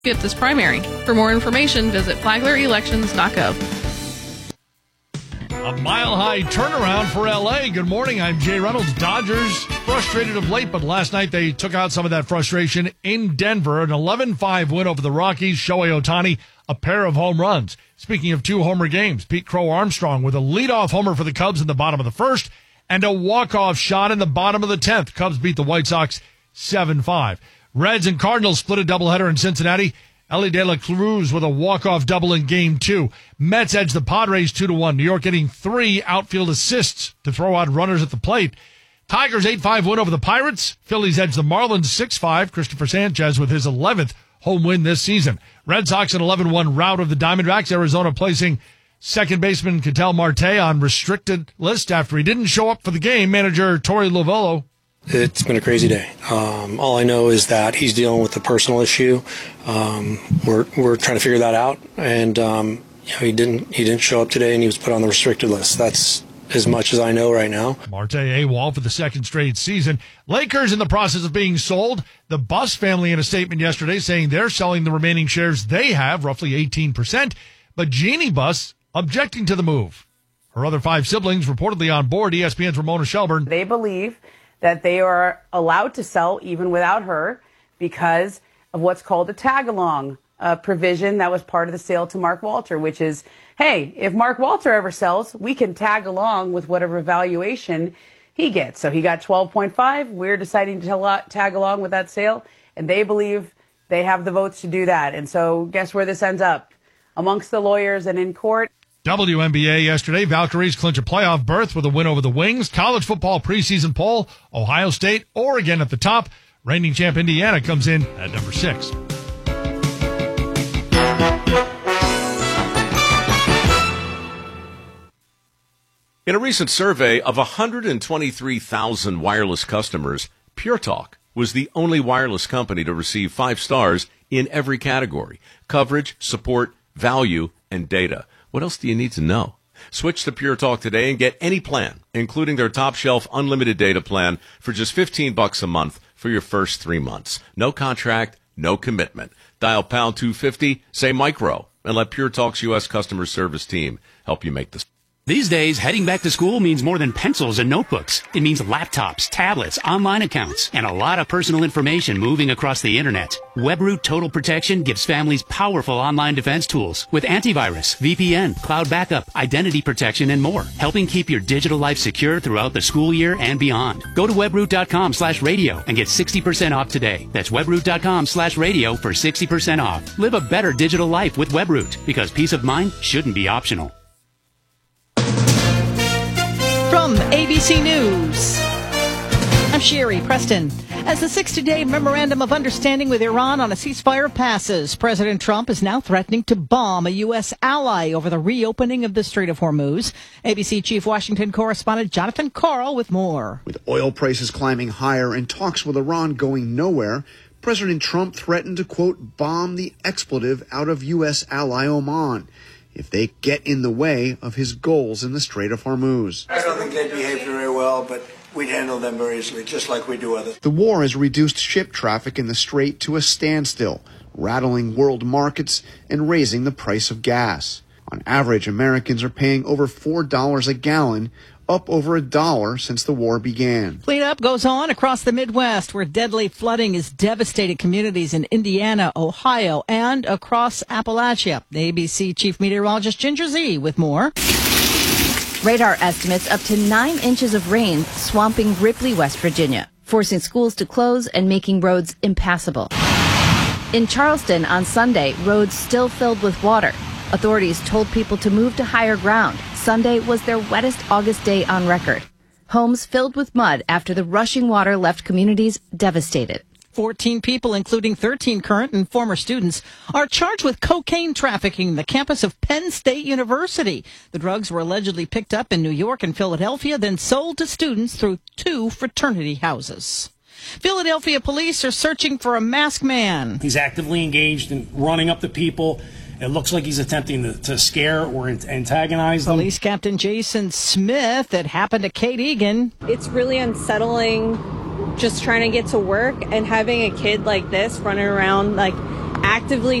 Get this primary. For more information, visit flaglerelections.gov. A mile-high turnaround for L.A. Good morning, I'm Jay Reynolds. Dodgers frustrated of late, but last night they took out some of that frustration in Denver. An 11-5 win over the Rockies. Shohei Ohtani, a pair of home runs. Speaking of two-homer games, Pete Crow Armstrong with a leadoff homer for the Cubs in the bottom of the first and a walk-off shot in the bottom of the 10th. Cubs beat the White Sox 7-5. Reds and Cardinals split a doubleheader in Cincinnati. Elly De La Cruz with a walk-off double in Game 2. Mets edged the Padres 2-1. New York getting 3 outfield assists to throw out runners at the plate. Tigers 8-5 win over the Pirates. Phillies edged the Marlins 6-5. Christopher Sanchez with his 11th home win this season. Red Sox an 11-1 rout of the Diamondbacks. Arizona placing second baseman Ketel Marte on restricted list after he didn't show up for the game. Manager Torey Lovullo. It's been a crazy day. All I know is that he's dealing with a personal issue. We're trying to figure that out, and he didn't show up today, and he was put on the restricted list. That's as much as I know right now. Marte AWOL for the second straight season. Lakers in the process of being sold. The Buss family in a statement yesterday saying they're selling the remaining shares they have, roughly 18%, but Jeannie Buss objecting to the move. Her other 5 siblings reportedly on board. ESPN's Ramona Shelburne. They believe that they are allowed to sell even without her because of what's called a tag-along provision that was part of the sale to Mark Walter, which is, hey, if Mark Walter ever sells, we can tag along with whatever valuation he gets. So he got 12.5. We're deciding to tag along with that sale, and they believe they have the votes to do that. And so guess where this ends up? Amongst the lawyers and in court. WNBA yesterday, Valkyries clinch a playoff berth with a win over the Wings. College football preseason poll, Ohio State, Oregon at the top. Reigning champ Indiana comes in at number 6. In a recent survey of 123,000 wireless customers, Pure Talk was the only wireless company to receive 5 stars in every category: coverage, support, value, and data. What else do you need to know? Switch to Pure Talk today and get any plan, including their top shelf unlimited data plan for just $15 a month for your first 3 months. No contract, no commitment. Dial pound 250, say micro, and let Pure Talk's U.S. customer service team help you make this. These days, heading back to school means more than pencils and notebooks. It means laptops, tablets, online accounts, and a lot of personal information moving across the internet. WebRoot Total Protection gives families powerful online defense tools with antivirus, VPN, cloud backup, identity protection, and more, helping keep your digital life secure throughout the school year and beyond. Go to webroot.com/radio and get 60% off today. That's webroot.com/radio for 60% off. Live a better digital life with WebRoot, because peace of mind shouldn't be optional. From ABC News, I'm Sherry Preston. As the 60-day memorandum of understanding with Iran on a ceasefire passes, President Trump is now threatening to bomb a U.S. ally over the reopening of the Strait of Hormuz. ABC Chief Washington correspondent Jonathan Karl with more. With oil prices climbing higher and talks with Iran going nowhere, President Trump threatened to, quote, bomb the expletive out of U.S. ally Oman if they get in the way of his goals in the Strait of Hormuz. I don't think they behaved very well, but we'd handle them very easily, just like we do others. The war has reduced ship traffic in the Strait to a standstill, rattling world markets and raising the price of gas. On average, Americans are paying over $4 a gallon, up over $1 since the war began. Cleanup goes on across the Midwest, where deadly flooding has devastated communities in Indiana, Ohio, and across Appalachia. The ABC Chief Meteorologist Ginger Z with more. Radar estimates up to 9 inches of rain swamping Ripley, West Virginia, forcing schools to close and making roads impassable. In Charleston on Sunday, roads still filled with water. Authorities told people to move to higher ground. Sunday was their wettest August day on record. Homes filled with mud after the rushing water left communities devastated. 14 people, including 13 current and former students, are charged with cocaine trafficking on the campus of Penn State University. The drugs were allegedly picked up in New York and Philadelphia, then sold to students through 2 fraternity houses. Philadelphia police are searching for a masked man. He's actively engaged in running up to people. It looks like he's attempting to scare or antagonize them. Police Captain Jason Smith, it happened to Kate Egan. It's really unsettling just trying to get to work and having a kid like this running around like actively